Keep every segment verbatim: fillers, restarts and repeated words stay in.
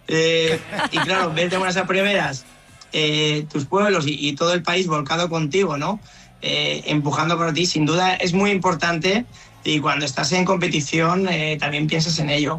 Eh, y claro, verte buenas a primeras, eh, tus pueblos y, y todo el país volcado contigo, ¿no? Eh, empujando por ti, sin duda es muy importante, y cuando estás en competición eh, también piensas en ello.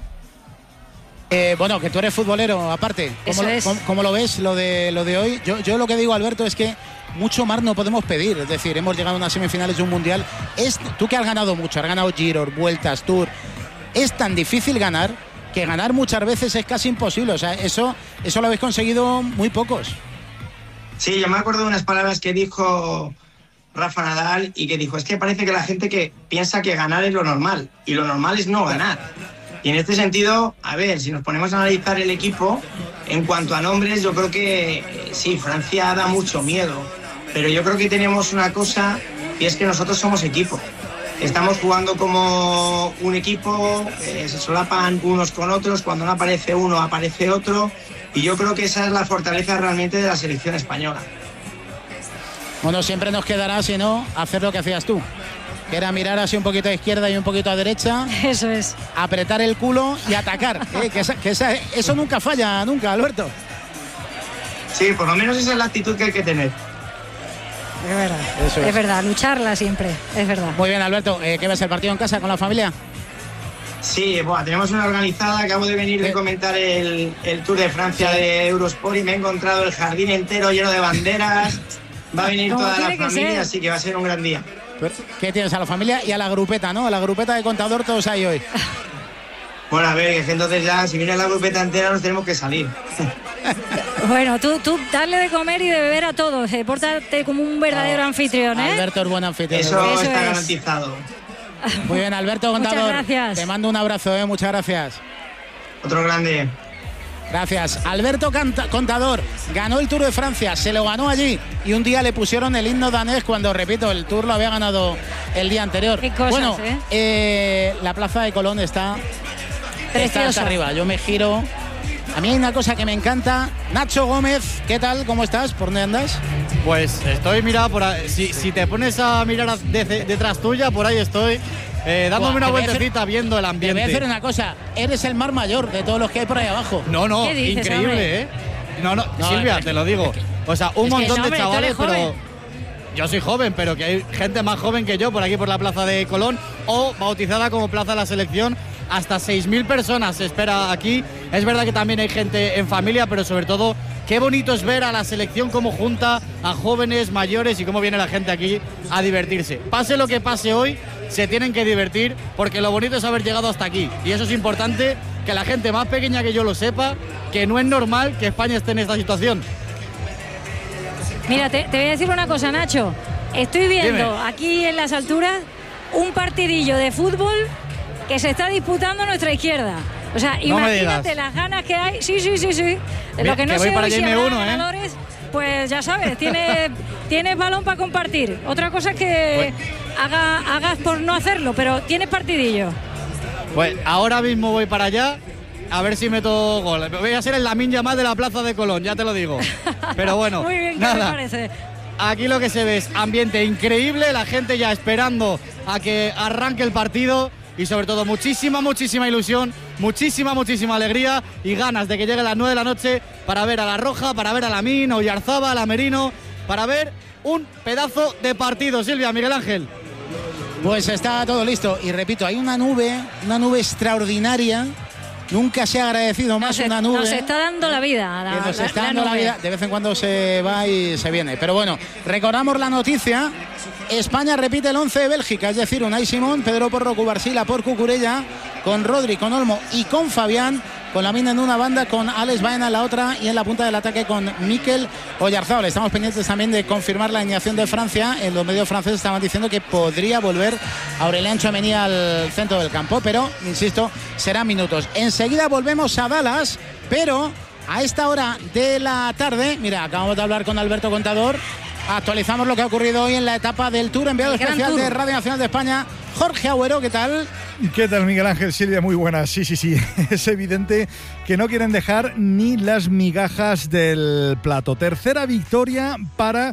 Eh, bueno, que tú eres futbolero, aparte. ¿Cómo, lo, cómo, ¿Cómo lo ves lo de, lo de hoy? Yo, yo lo que digo, Alberto, es que mucho más no podemos pedir. Es decir, hemos llegado a unas semifinales de un mundial. Es, tú que has ganado mucho, has ganado Giros, Vueltas, Tour. Es tan difícil ganar que ganar muchas veces es casi imposible. O sea, eso, eso lo habéis conseguido muy pocos. Sí, yo me acuerdo de unas palabras que dijo Rafa Nadal y que dijo, es que parece que la gente que piensa que ganar es lo normal y lo normal es no ganar. Y en este sentido, a ver, si nos ponemos a analizar el equipo, en cuanto a nombres, yo creo que eh, sí, Francia da mucho miedo, pero yo creo que tenemos una cosa, y es que nosotros somos equipo. Estamos jugando como un equipo, eh, se solapan unos con otros, cuando no aparece uno, aparece otro, y yo creo que esa es la fortaleza realmente de la selección española. Bueno, siempre nos quedará, si no, hacer lo que hacías tú, que era mirar así un poquito a izquierda y un poquito a derecha. Eso es. Apretar el culo y atacar. ¿eh? que esa, que esa, eso nunca falla, nunca, Alberto. Sí, por lo menos esa es la actitud que hay que tener. Es verdad, Eso es. es verdad, lucharla siempre, es verdad. Muy bien, Alberto, eh, ¿qué ves el partido en casa con la familia? Sí, bueno, tenemos una organizada, acabo de venir de comentar el, el Tour de Francia de Eurosport y me he encontrado el jardín entero lleno de banderas. Va a venir toda la familia, así que va a ser un gran día. ¿Qué tienes? A la familia y a la grupeta, ¿no? A la grupeta de Contador todos hay hoy. Bueno, a ver, que entonces ya, si viene la grupeta entera, nos tenemos que salir. Bueno, tú, tú darle de comer y de beber a todos, eh, pórtate como un verdadero oh, anfitrión, ¿eh? Alberto es buen anfitrión. Eso, Eso está es. garantizado. Muy bien, Alberto Contador. Muchas gracias. Te mando un abrazo, ¿eh? Muchas gracias. Otro grande. Gracias. Alberto Canta Contador ganó el Tour de Francia, se lo ganó allí y un día le pusieron el himno danés cuando, repito, el Tour lo había ganado el día anterior. Qué cosas, bueno, ¿eh? Eh, la plaza de Colón está, está hasta arriba. Yo me giro. A mí hay una cosa que me encanta. Nacho Gómez, ¿qué tal? ¿Cómo estás? ¿Por dónde andas? Pues estoy, mira, por ahí, si, si te pones a mirar de, de, detrás tuya, por ahí estoy. Eh, dándome Buah, una vueltecita hacer, viendo el ambiente. Te voy a decir una cosa, eres el más mayor de todos los que hay por ahí abajo. No, no, dices, increíble, hombre? ¿eh? No, no, no Silvia, es te lo digo. Es que, o sea, un montón que, no, de chavales, pero yo soy joven, pero que hay gente más joven que yo por aquí por la Plaza de Colón, o bautizada como Plaza de la Selección. Hasta seis mil personas se espera aquí. Es verdad que también hay gente en familia, pero sobre todo, qué bonito es ver a la selección cómo junta a jóvenes, mayores y cómo viene la gente aquí a divertirse. Pase lo que pase hoy, se tienen que divertir, porque lo bonito es haber llegado hasta aquí. Y eso es importante, que la gente más pequeña que yo lo sepa, que no es normal que España esté en esta situación. Mira, te, te voy a decir una cosa, Nacho. Estoy viendo Dime. aquí en las alturas un partidillo de fútbol que se está disputando a nuestra izquierda. O sea, no imagínate las ganas que hay. Sí, sí, sí, sí. Lo que no que voy sé para hoy si allá y me habrá uno, ¿eh? ganadores, pues ya sabes, tienes, tienes balón para compartir. Otra cosa es que pues, haga, hagas por no hacerlo, pero tienes partidillo. Pues ahora mismo voy para allá a ver si meto gol. Voy a ser el Lamine Yamal de la Plaza de Colón, ya te lo digo. Pero bueno, muy bien, ¿qué nada. me parece? Aquí lo que se ve es ambiente increíble, la gente ya esperando a que arranque el partido y sobre todo muchísima, muchísima ilusión, muchísima, muchísima alegría y ganas de que llegue a las nueve de la noche para ver a La Roja, para ver a Lamine, a Oyarzábal, a Merino, para ver un pedazo de partido. Silvia, Miguel Ángel. Pues está todo listo y repito, hay una nube, una nube extraordinaria. Nunca se ha agradecido más nos una nube. Nos está dando la vida. La, que nos la, está la dando nube. la vida. De vez en cuando se va y se viene. Pero bueno, recordamos la noticia. España repite el once de Bélgica, es decir, Unai Simón, Pedro Porro, Cubarsí, por Cucurella, con Rodri, con Olmo y con Fabián, con Lamine en una banda, con Alex Baena en la otra y en la punta del ataque con Mikel Oyarzábal. Estamos pendientes también de confirmar la alineación de Francia. En los medios franceses estaban diciendo que podría volver Aurélien Tchouaméni al centro del campo, pero, insisto, serán minutos. Enseguida volvemos a Dallas, pero a esta hora de la tarde, mira, acabamos de hablar con Alberto Contador. Actualizamos lo que ha ocurrido hoy en la etapa del Tour, enviado El especial Tour de Radio Nacional de España, Jorge Agüero, ¿qué tal? ¿Qué tal, Miguel Ángel? Silvia, muy buenas. Sí, sí, sí. Es evidente que no quieren dejar ni las migajas del plato. Tercera victoria para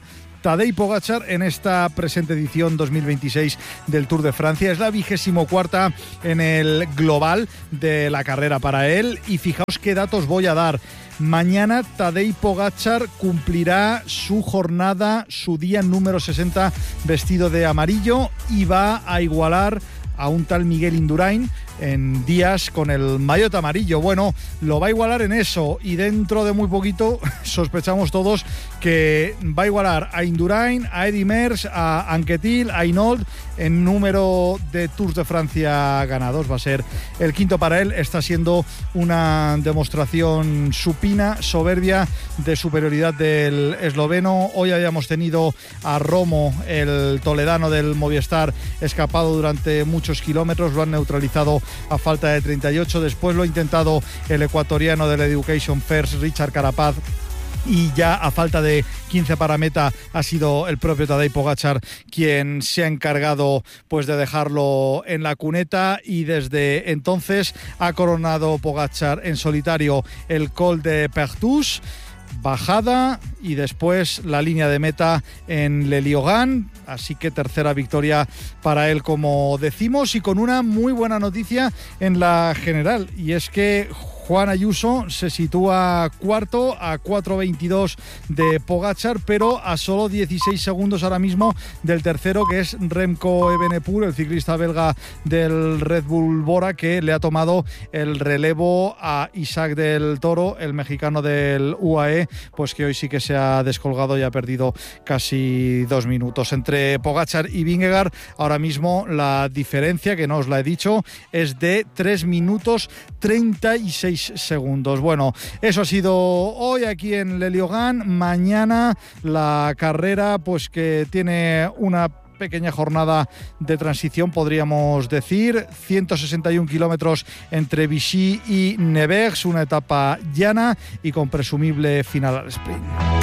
Tadej Pogačar en esta presente edición dos mil veintiséis del Tour de Francia. Es la vigésimo cuarta en el global de la carrera para él. Y fijaos qué datos voy a dar. Mañana Tadej Pogačar cumplirá su jornada, su día número sesenta vestido de amarillo, y va a igualar a un tal Miguel Indurain en días con el maillot amarillo. Bueno, lo va a igualar en eso, y dentro de muy poquito sospechamos todos que va a igualar a Indurain, a Eddy Merckx, a Anquetil, a Hinault en número de Tours de Francia ganados. Va a ser el quinto para él. Está siendo una demostración supina, soberbia, de superioridad del esloveno. Hoy habíamos tenido a Romo, el toledano del Movistar, escapado durante muchos kilómetros. Lo han neutralizado a falta de treinta y ocho. Después lo ha intentado el ecuatoriano del Education First, Richard Carapaz, y ya a falta de quince para meta ha sido el propio Tadej Pogačar quien se ha encargado pues de dejarlo en la cuneta, y desde entonces ha coronado Pogačar en solitario el Col de Pertús, bajada, y después la línea de meta en Le Liogán. Así que tercera victoria para él, como decimos, y con una muy buena noticia en la general, y es que Juan Ayuso se sitúa cuarto a cuatro veintidós de Pogačar, pero a solo dieciséis segundos ahora mismo del tercero, que es Remco Evenepoel, el ciclista belga del Red Bull Bora, que le ha tomado el relevo a Isaac del Toro, el mexicano del U A E, pues que hoy sí que se ha descolgado y ha perdido casi dos minutos. Entre Pogačar y Vingegaard ahora mismo la diferencia, que no os la he dicho, es de tres minutos treinta y seis segundos. Bueno, eso ha sido hoy aquí en Le Liogán. Mañana la carrera, pues que tiene una pequeña jornada de transición, podríamos decir. ciento sesenta y un kilómetros entre Vichy y Nevers, una etapa llana y con presumible final al sprint.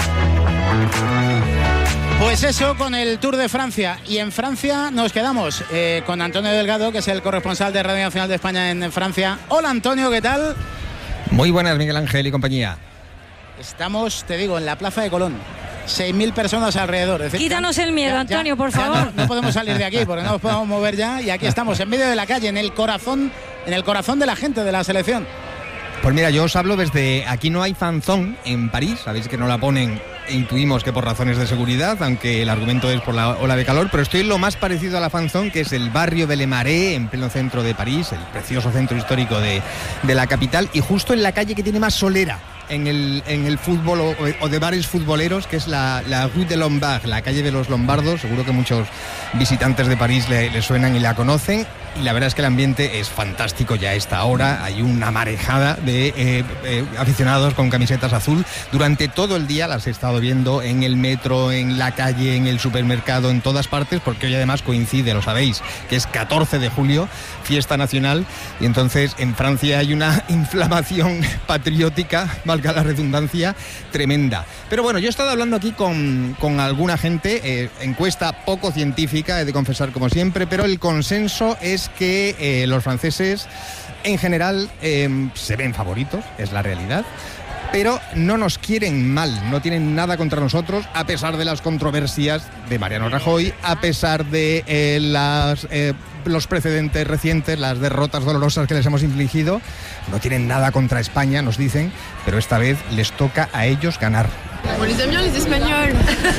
Pues eso con el Tour de Francia. Y en Francia nos quedamos eh, con Antonio Delgado, que es el corresponsal de Radio Nacional de España en Francia. Hola Antonio, ¿qué tal? Muy buenas, Miguel Ángel y compañía. Estamos, te digo, en la Plaza de Colón. seis mil personas alrededor. Es decir, quítanos el miedo, ya, Antonio, ya, por favor. No, no podemos salir de aquí porque no nos podemos mover ya. Y aquí estamos, en medio de la calle, en el corazón, en el corazón de la gente de la selección. Pues mira, yo os hablo desde... Aquí no hay fanzón en París, sabéis que no la ponen, intuimos que por razones de seguridad, aunque el argumento es por la ola de calor, pero estoy en lo más parecido a la fanzón, que es el barrio de Le Marais, en pleno centro de París, el precioso centro histórico de, de la capital, y justo en la calle que tiene más solera en el, en el fútbol o, o de bares futboleros, que es la, la Rue de Lombard, la calle de los Lombardos. Seguro que muchos visitantes de París le, le suenan y la conocen, y la verdad es que el ambiente es fantástico ya a esta hora. Hay una marejada de eh, eh, aficionados con camisetas azul. Durante todo el día las he estado viendo en el metro, en la calle, en el supermercado, en todas partes, porque hoy además coincide, lo sabéis, que es catorce de julio, fiesta nacional, y entonces en Francia hay una inflamación patriótica, valga la redundancia, tremenda. Pero bueno, yo he estado hablando aquí con, con alguna gente, eh, encuesta poco científica, he de confesar como siempre, pero el consenso es que eh, los franceses en general eh, se ven favoritos, es la realidad, pero no nos quieren mal, no tienen nada contra nosotros, a pesar de las controversias de Mariano Rajoy, a pesar de eh, las, eh, los precedentes recientes, las derrotas dolorosas que les hemos infligido. No tienen nada contra España, nos dicen, pero esta vez les toca a ellos ganar. On les aime bien, les Espagnols.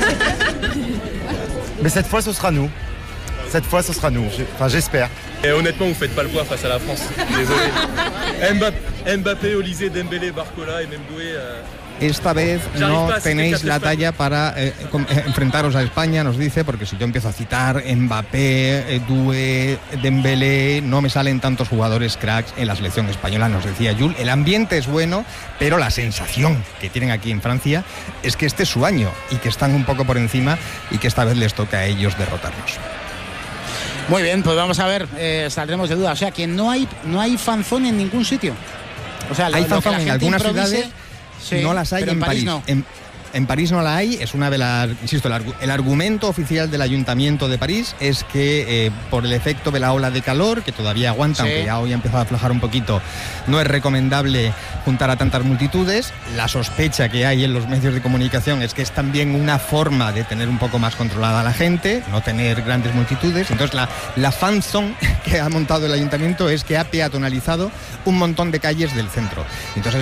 Mais cette fois, ce sera nous. Cette fois, ce sera nous. Enfin, j'espère. Et honnêtement, vous faites pas le poids face à la France. Désolé. Mbappé, Mbappé, Olysée, Dembélé, Barcola y Memdoué. Euh... Esta vez no tenéis la talla para eh, enfrentaros a España, nos dice, porque si yo empiezo a citar Mbappé, Doué, Dembélé, no me salen tantos jugadores cracks en la selección española, nos decía Jules. El ambiente es bueno, pero la sensación que tienen aquí en Francia es que este es su año y que están un poco por encima y que esta vez les toca a ellos derrotarnos. Muy bien, pues vamos a ver, eh, saldremos de duda. O sea, que no hay, no hay fanzón en ningún sitio. O sea, hay lo, fanzón lo en algunas ciudades. Sí, no las hay en, en París. París no. En, en París no la hay, es una de las, insisto, el, argu- el argumento oficial del Ayuntamiento de París es que eh, por el efecto de la ola de calor, que todavía aguanta, sí. aunque ya hoy ha empezado a aflojar un poquito, no es recomendable juntar a tantas multitudes. La sospecha que hay en los medios de comunicación es que es también una forma de tener un poco más controlada a la gente, no tener grandes multitudes. Entonces la, la fan zone que ha montado el Ayuntamiento es que ha peatonalizado un montón de calles del centro. Entonces